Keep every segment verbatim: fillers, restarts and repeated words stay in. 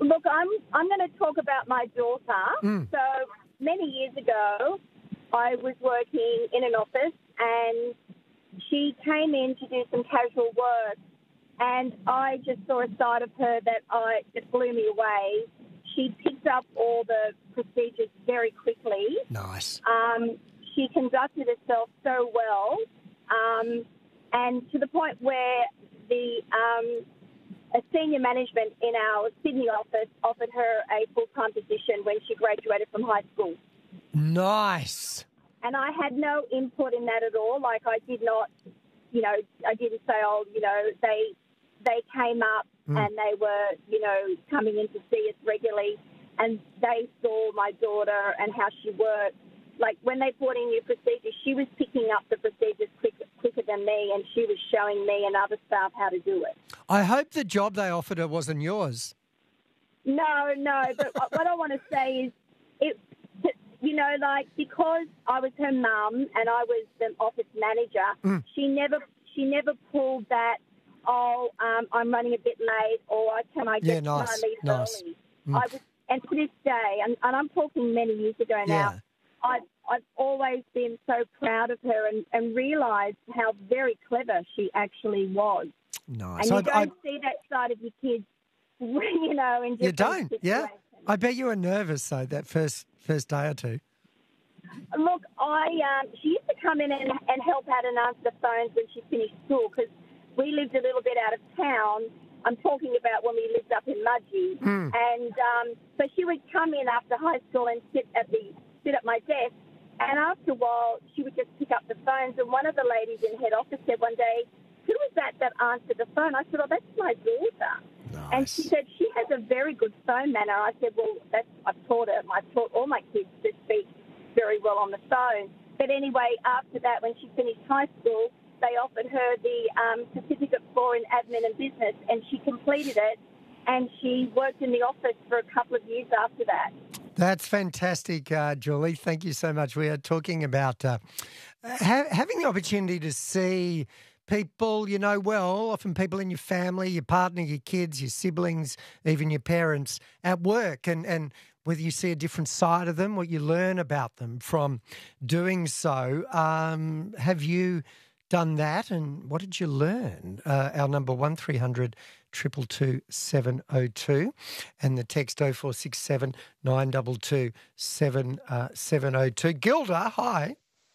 Look, I'm I'm going to talk about my daughter. Mm. So many years ago, I was working in an office and she came in to do some casual work, and I just saw a side of her that I that blew me away. She picked up all the procedures very quickly. Nice. Um, she conducted herself so well, um, and to the point where the um, a senior management in our Sydney office offered her a full-time position when she graduated from high school. Nice. And I had no input in that at all. Like, I did not, you know, I didn't say, oh, you know, they they came up mm. and they were, you know, coming in to see us regularly, and they saw my daughter and how she worked. Like, when they brought in new procedures, she was picking up the procedures quicker, quicker than me, and she was showing me and other staff how to do it. I hope the job they offered her wasn't yours. No, no, but what I want to say is, it, you know, like, because I was her mum and I was the office manager, mm. she never she never pulled that, oh, um, I'm running a bit late, or can I get yeah, nice, can I leave nice. early? Mm. I was, and to this day, and, and I'm talking many years ago now, yeah. I've, I've always been so proud of her and, and realised how very clever she actually was. Nice. And you I, don't I, see that side of your kids, you know, in different You don't, situations. yeah. I bet you were nervous, though, that first first day or two. Look, I um, she used to come in and, and help out and answer the phones when she finished school, because we lived a little bit out of town. I'm talking about when we lived up in Mudgee. Mm. And um, so she would come in after high school and sit at the sit at my desk. And after a while, she would just pick up the phones. And one of the ladies in head office said one day, who was that that answered the phone? I said, oh, that's my daughter. Nice. And she said, she has a very good phone manner. I said, well, that's, I've taught her. I've taught all my kids to speak very well on the phone. But anyway, after that, when she finished high school, they offered her the um, certificate for in admin and business, and she completed it, and she worked in the office for a couple of years after that. That's fantastic, uh, Julie. Thank you so much. We are talking about uh, ha- having the opportunity to see people you know well, often people in your family, your partner, your kids, your siblings, even your parents at work, and, and whether you see a different side of them, what you learn about them from doing so. Um, have you done that, and what did you learn? Uh, our number one three hundred two two two seven oh two and the text oh four six seven nine two two seven oh two. Gilda, hi.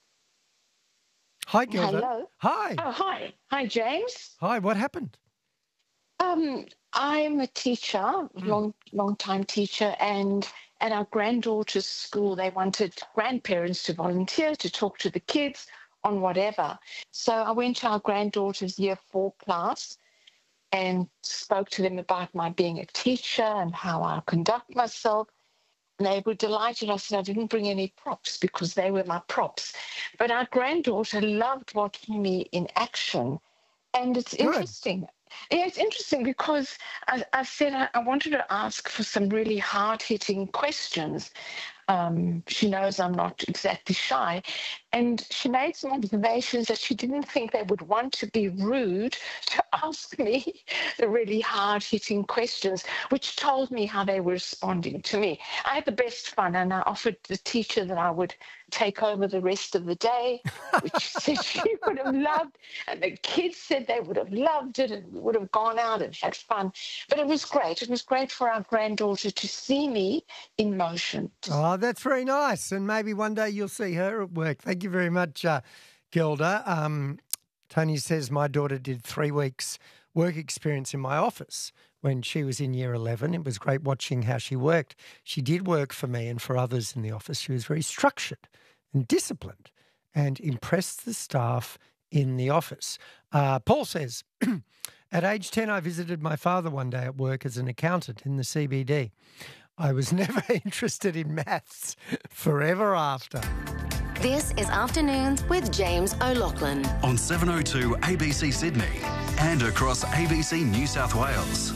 Hi, Gilda. Hello. Hi. Oh, hi. Hi, James. Hi, what happened? Um, I'm a teacher, Mm. long, long time teacher, and at our granddaughter's school, they wanted grandparents to volunteer to talk to the kids on whatever. So I went to our granddaughter's year four class and spoke to them about my being a teacher and how I conduct myself. And they were delighted. I said I didn't bring any props because they were my props. But our granddaughter loved watching me in action. And it's Good. interesting. Yeah, it's interesting because I, I said I, I wanted to ask for some really hard-hitting questions. Um, she knows I'm not exactly shy. And she made some observations that she didn't think they would want to be rude to ask me the really hard-hitting questions, which told me how they were responding to me. I had the best fun, and I offered the teacher that I would take over the rest of the day, which she said she would have loved. And the kids said they would have loved it and would have gone out and had fun. But it was great. It was great for our granddaughter to see me in motion. Oh, that's very nice. And maybe one day you'll see her at work. Thank you very much, uh, Gilda. Um, Tony says my daughter did three weeks work experience in my office when she was in year eleven. It was great watching how she worked. She did work for me and for others in the office. She was very structured and disciplined and impressed the staff in the office. Uh, Paul says, at age ten, I visited my father one day at work as an accountant in the C B D. I was never interested in maths forever after. This is Afternoons with James O'Loughlin. On seven oh two A B C Sydney and across A B C New South Wales.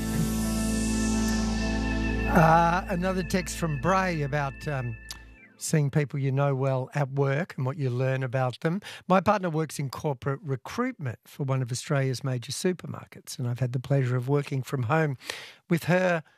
Uh, another text from Bray about um, seeing people you know well at work and what you learn about them. My partner works in corporate recruitment for one of Australia's major supermarkets, and I've had the pleasure of working from home with her